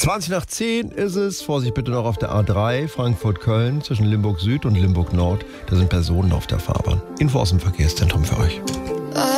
20 nach 10 ist es. Vorsicht bitte noch auf der A3 Frankfurt-Köln zwischen Limburg Süd und Limburg Nord. Da sind Personen auf der Fahrbahn. Info aus dem Verkehrszentrum für euch.